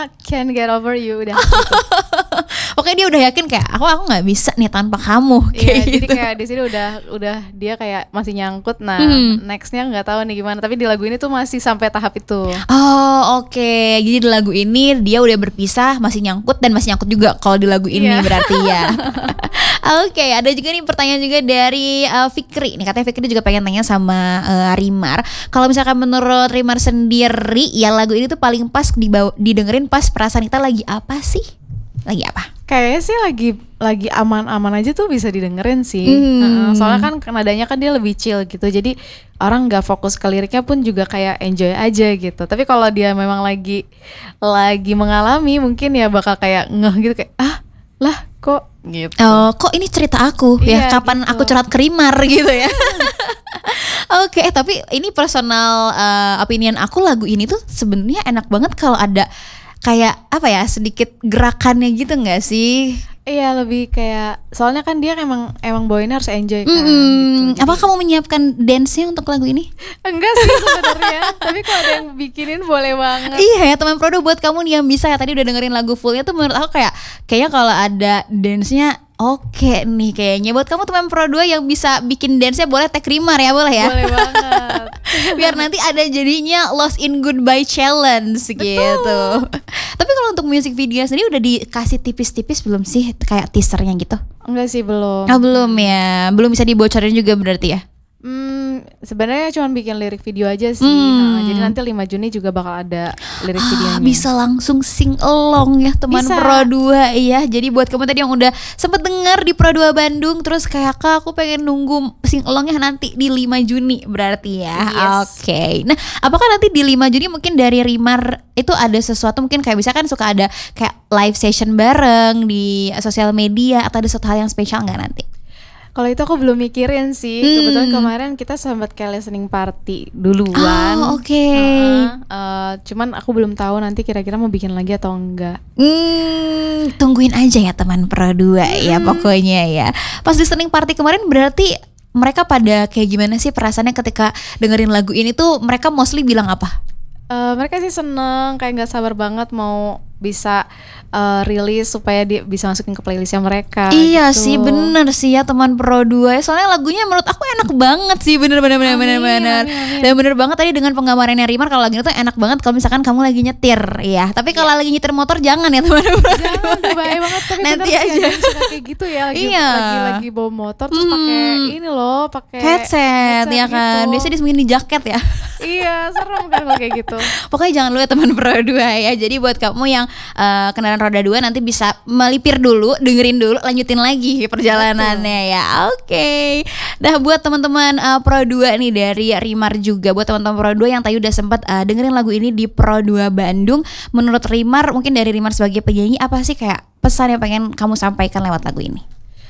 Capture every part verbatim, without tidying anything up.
pokoknya can't get over you udah. Oke, dia udah yakin kayak aku aku nggak bisa nih tanpa kamu. Kayak Iya, gitu. jadi kayak di sini udah udah dia kayak masih nyangkut. Nah, Hmm. nextnya nggak tahu nih gimana. Tapi di lagu ini tuh masih sampai tahap itu. Oh oke, jadi di lagu ini dia udah berpisah, masih nyangkut dan masih nyangkut juga kalau di lagu ini Iya. berarti ya. Oke, ada juga nih pertanyaan juga dari uh, Fikri. Nih katanya Fikri juga pengen tanya sama uh, Rimar. Kalau misalkan menurut Rimar sendiri, ya lagu ini tuh paling pas dibaw- didengerin pas perasaan kita lagi apa sih? Lagi apa? Kayaknya sih lagi lagi aman-aman aja tuh bisa didengerin sih. Hmm. Heeh, soalnya kan nadanya kan dia lebih chill gitu. Jadi orang nggak fokus ke liriknya pun juga kayak enjoy aja gitu. Tapi kalau dia memang lagi lagi mengalami mungkin ya bakal kayak ngeh gitu kayak ah lah kok gitu. Oh, kok ini cerita aku ya? Iya, Kapan gitu. aku curhat ke Rimar gitu ya? Oke, eh, tapi ini personal uh, opinion aku, lagu ini tuh sebenarnya enak banget kalau ada kayak apa ya, sedikit gerakannya gitu nggak sih? Iya lebih kayak soalnya kan dia emang emang bawainnya harus enjoy kan. Mm-mm. Gitu. Apa Jadi- kamu menyiapkan dance-nya untuk lagu ini? Enggak sih sebenarnya. Tapi kalau ada yang bikinin boleh banget. Iya ya teman Prodo, buat kamu nih yang bisa ya tadi udah dengerin lagu fullnya tuh, menurut aku kayak kayaknya kalau ada dance-nya oke nih kayaknya. Buat kamu teman Prodo yang bisa bikin dance-nya boleh tag Rimar ya, boleh ya? Boleh banget. Biar nanti ada jadinya Lost in Goodbye Challenge gitu. Tapi kalau untuk music video sendiri udah dikasih tipis-tipis belum sih, kayak teasernya gitu? Enggak sih belum. Oh belum ya, belum bisa dibocorin juga berarti ya? Hmm, sebenarnya cuma bikin lirik video aja sih. Hmm. Nah, jadi nanti lima Juni juga bakal ada lirik Ah, videonya. bisa langsung sing along ya teman Bisa. Pro dua ya. Jadi buat kamu tadi yang udah sempet denger di Pro dua Bandung, terus kayak Kak aku pengen nunggu sing alongnya nanti di lima Juni berarti ya. Yes. Oke. Nah, apakah nanti di lima Juni mungkin dari Rimar itu ada sesuatu, mungkin kayak bisa kan suka ada kayak live session bareng di sosial media, atau ada sesuatu hal yang spesial nggak nanti? Kalau itu aku belum mikirin sih. Hmm. Kebetulan kemarin kita sempat kayak listening party duluan. Oh, oke. Heeh, eh, cuman aku belum tahu nanti kira-kira mau bikin lagi atau enggak. Hmm, tungguin aja ya teman Pro dua ya pokoknya ya. Pas listening party kemarin berarti mereka pada kayak gimana sih perasaannya ketika dengerin lagu ini tuh, mereka mostly bilang apa? Eh, mereka sih seneng, kayak nggak sabar banget mau bisa eh, rilis supaya dia bisa masukin ke playlistnya mereka. Iya gitu. sih, bener sih ya teman Pro dua. Soalnya lagunya menurut aku enak banget sih, bener bener bener bener Amin, bener. amin, amin. Dan bener banget tadi dengan penggambarannya Rimar, kalau lagu itu enak banget kalau misalkan kamu lagi nyetir ya. Tapi kalau lagi nyetir motor jangan ya teman Pro. Jangan tuh bahaya banget. Tapi Nanti bener sih aja. ada yang suka kayak gitu ya, lagi Iya. lagi lagi bawa motor terus Hmm. pakai ini loh, pakai Headset ya kan, gitu. biasanya disembunyiin di jaket ya. Iya, serem kan kalau kayak gitu. Pokoknya jangan lupa teman Pro dua ya. Jadi buat kamu yang uh, kendaraan roda dua nanti bisa melipir dulu, dengerin dulu, lanjutin lagi perjalanannya ya. Oke. Nah, buat teman-teman uh, Pro dua nih dari Rimar juga, buat teman-teman Pro dua yang tadi udah sempat uh, dengerin lagu ini di Pro dua Bandung, menurut Rimar, mungkin dari Rimar sebagai penyanyi, apa sih kayak pesan yang pengen kamu sampaikan lewat lagu ini?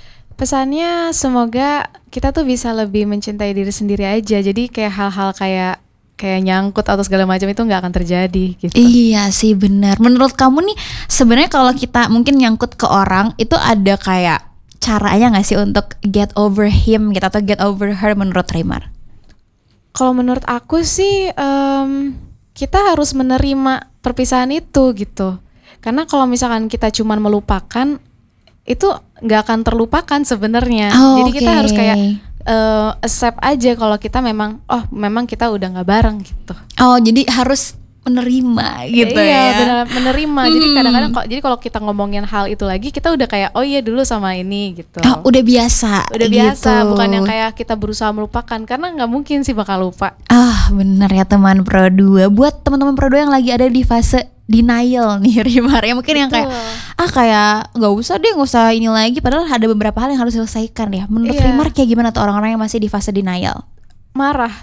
Pesannya semoga kita tuh bisa lebih mencintai diri sendiri aja. Jadi kayak hal-hal kayak kayak nyangkut atau segala macam itu nggak akan terjadi gitu. Iya sih benar. Menurut kamu nih sebenarnya kalau kita mungkin nyangkut ke orang itu ada kayak caranya nggak sih untuk get over him gitu atau get over her menurut Rimar? Kalau menurut aku sih em, kita harus menerima perpisahan itu gitu. Karena kalau misalkan kita cuman melupakan itu nggak akan terlupakan sebenarnya. Oh, Jadi kita oke. harus kayak eh, accept aja kalau kita memang oh memang kita udah nggak bareng gitu. Oh jadi harus menerima gitu iya, ya. benar menerima. Jadi Hmm. kadang-kadang kok jadi kalau kita ngomongin hal itu lagi kita udah kayak oh iya dulu sama ini gitu. Oh, udah biasa. Udah biasa, gitu. bukan yang kayak kita berusaha melupakan karena nggak mungkin sih bakal lupa. Ah benar ya teman Pro dua. Buat teman-teman Pro dua yang lagi ada di fase denial nih Rimar, ya mungkin yang kayak Betul. ah kayak nggak usah deh, nggak usah ini lagi, padahal ada beberapa hal yang harus diselesaikan ya. Menurut Iya. Rimar kayak gimana tuh orang-orang yang masih di fase denial? Marah.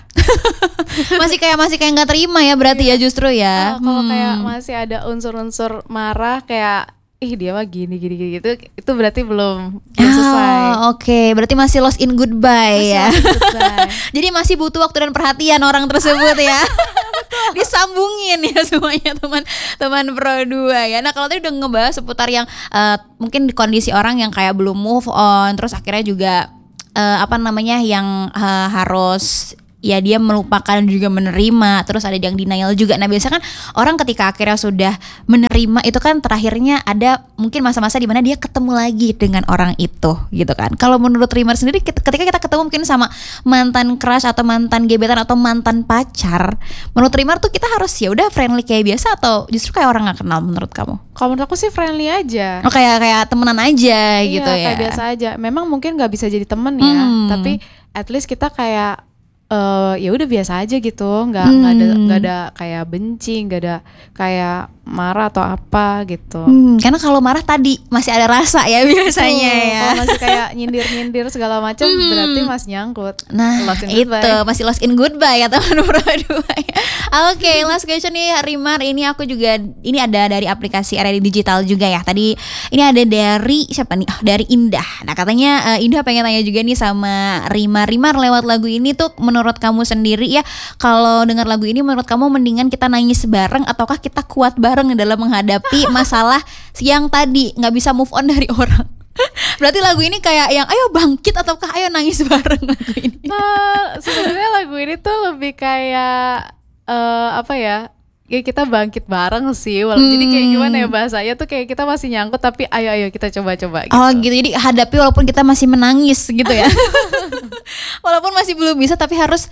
Masih kayak masih kayak nggak terima ya berarti ya justru ya. Oh, kalau Hmm. kayak masih ada unsur-unsur marah kayak ih dia mah gini gini gini gitu, itu berarti belum belum selesai. Ah, oke, berarti masih lost in goodbye Masih ya. masih goodbye. Jadi masih butuh waktu dan perhatian orang tersebut ya. Disambungin ya semuanya teman-teman Pro dua ya. Nah, kalau tadi udah ngebahas seputar yang eh, mungkin di kondisi orang yang kayak belum move on, terus akhirnya juga eh, apa namanya yang eh, harus ya dia melupakan juga menerima, terus ada yang denial juga. Nah biasanya kan orang ketika akhirnya sudah menerima itu kan terakhirnya ada mungkin masa-masa di mana dia ketemu lagi dengan orang itu gitu kan. Kalau menurut Rimar sendiri ketika kita ketemu mungkin sama mantan crush atau mantan gebetan atau mantan pacar, menurut Rimar tuh kita harus ya udah friendly kayak biasa atau justru kayak orang nggak kenal menurut kamu? Kalau menurut aku sih friendly aja. Oh kayak kayak temenan aja gitu iya, ya. Kayak biasa aja. Memang mungkin nggak bisa jadi temen ya, Hmm. tapi at least kita kayak uh, ya udah biasa aja gitu, nggak nggak Hmm. ada nggak ada kayak benci, nggak ada kayak marah atau apa gitu. Hmm, karena kalau marah tadi masih ada rasa ya biasanya Tuh, ya. kalau masih kayak nyindir-nyindir segala macam Hmm. berarti masih nyangkut. Nah Lost in itu goodbye. masih lost in goodbye ya teman berdua ya. Oke, last question nih Rimar, ini aku juga ini ada dari aplikasi R R I Digital juga ya. Tadi ini ada dari siapa nih? Oh, dari Indah. Nah katanya uh, Indah pengen tanya juga nih sama Rimar. Rimar lewat lagu ini tuh menurut kamu sendiri ya, kalau dengar lagu ini menurut kamu mendingan kita nangis bareng ataukah kita kuat bareng dalam menghadapi masalah yang tadi nggak bisa move on dari orang? Berarti lagu ini kayak yang ayo bangkit ataukah ayo nangis bareng lagu ini? Nah, sebenarnya lagu ini tuh lebih kayak eh, apa ya? Ya kita bangkit bareng sih. Walaupun jadi kayak gimana ya bahasanya tuh kayak kita masih nyangkut tapi ayo ayo kita coba-coba gitu. Oh gitu, jadi hadapi walaupun kita masih menangis gitu ya. Walaupun masih belum bisa tapi harus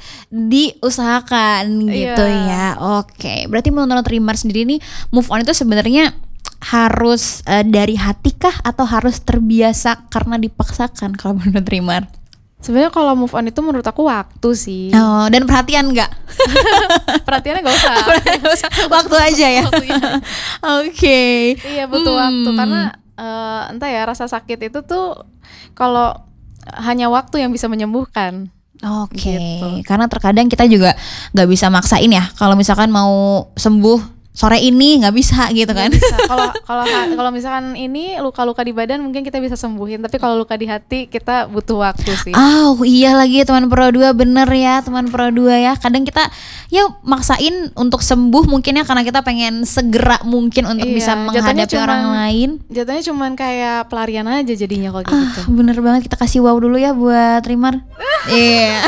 diusahakan gitu Iya. ya. Oke, berarti menurut Rimar sendiri nih move on itu sebenarnya harus eh, dari hati kah atau harus terbiasa karena dipaksakan kalau menurut Rimar? Sebenarnya kalau move on itu menurut aku waktu sih. Oh, dan perhatian nggak? Perhatiannya gak usah. Waktu aja ya. Waktunya. Oke. Iya butuh Hmm. waktu karena eh, entah ya rasa sakit itu tuh kalau hanya waktu yang bisa menyembuhkan. Oke, Gitu. karena terkadang kita juga nggak bisa maksain ya. Kalau misalkan mau sembuh sore ini nggak bisa gitu kan? Bisa. Kalau kalau kalau misalkan ini luka-luka di badan mungkin kita bisa sembuhin, tapi kalau luka di hati kita butuh waktu sih. Oh iya lagi teman Pro dua, bener ya teman Pro dua ya. Kadang kita ya maksain untuk sembuh mungkin ya karena kita pengen segera mungkin untuk Iya, bisa jatuhnya menghadapi cuman- orang lain. Jatuhnya cuman kayak pelarian aja jadinya kalau kayak gitu. Ah, bener banget, kita kasih wow dulu ya buat Rimar. Iya.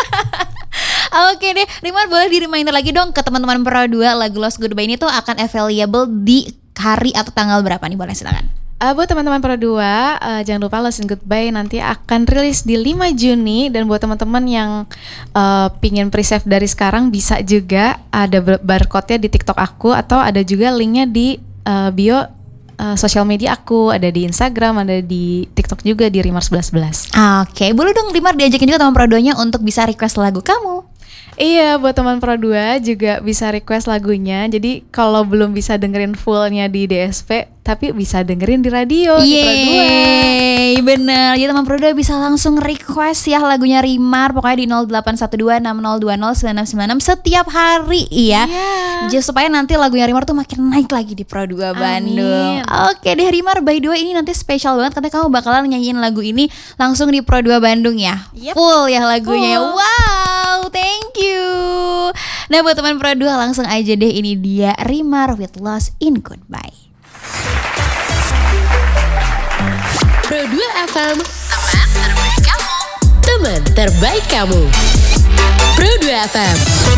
Oke deh, Rimar boleh di reminder lagi dong ke teman-teman Pro dua, lagu Lost Goodbye ini tuh akan available di hari atau tanggal berapa nih, boleh silakan. Uh, buat teman-teman Pro dua, uh, jangan lupa Lost in Goodbye nanti akan rilis di lima Juni. Dan buat teman-teman yang uh, pingin pre-save dari sekarang bisa juga ada bar- barcode-nya di TikTok aku, atau ada juga linknya di uh, bio uh, sosial media aku, ada di Instagram, ada di TikTok juga di Rimar sebelas sebelas. Oke, boleh dong Rimar diajakin juga teman Pro dua-nya untuk bisa request lagu kamu. Iya, buat teman Pro dua juga bisa request lagunya. Jadi kalau belum bisa dengerin fullnya di D S P, tapi bisa dengerin di radio di Pro dua. Yeay, bener. Jadi teman Pro dua bisa langsung request ya lagunya Rimar. Pokoknya di nol delapan satu dua enam nol dua nol sembilan enam sembilan enam setiap hari ya. Iya. Jadi supaya nanti lagunya Rimar tuh makin naik lagi di Pro dua Bandung. Amin. Oke deh Rimar, by the way ini nanti spesial banget karena kamu bakalan nyanyiin lagu ini langsung di Pro dua Bandung ya. Yep. Full ya lagunya. Full. Wow, thank you. Nah buat teman Pro dua langsung aja deh, ini dia Rimar with Lost in Goodbye. Pro dua F M, teman terbaik kamu. Teman terbaik kamu. Pro dua F M.